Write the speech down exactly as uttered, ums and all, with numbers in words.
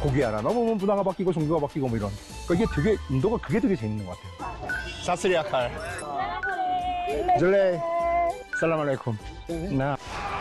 고기 하나 넘으면 문화가 바뀌고 종교가 바뀌고 뭐 이런. 그러니까 이게 되게 인도가 그게 되게 재밌는 것 같아요. 사스리아칼. 줄레. 살람 알레이쿰. 나.